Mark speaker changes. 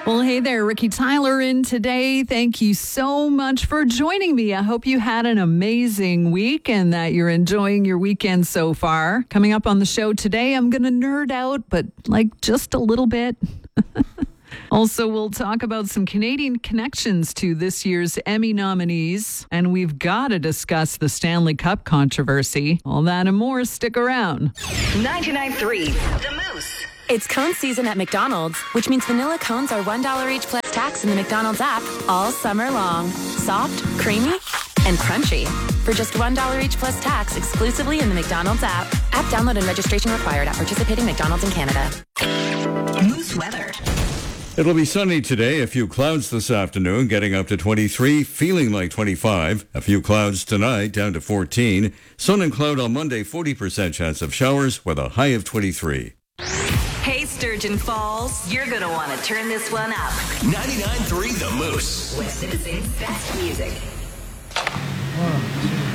Speaker 1: Well, hey there, Ricky Tyler in today. Thank you so much for joining me. I hope you had an amazing week and that you're enjoying your weekend so far. Coming up on the show today, I'm going to nerd out, but like just a little bit. Also, we'll talk about some Canadian connections to this year's Emmy nominees, and we've got to discuss the Stanley Cup controversy. All that and more, stick around.
Speaker 2: 99.3 The Moose.
Speaker 3: It's cone season at McDonald's, which means vanilla cones are $1 each plus tax in the McDonald's app all summer long. Soft, creamy, and crunchy. For just $1 each plus tax exclusively in the McDonald's app. App download and registration required at participating McDonald's in Canada.
Speaker 2: Moose weather.
Speaker 4: It'll be sunny today, a few clouds this afternoon, getting up to 23, feeling like 25. A few clouds tonight, down to 14. Sun and cloud on Monday, 40% chance of showers with a high of 23.
Speaker 2: Hey, Sturgeon Falls, you're going to want to turn this one up.
Speaker 5: 99.3 The Moose.
Speaker 2: West Citizens' best music.
Speaker 6: 1, 2.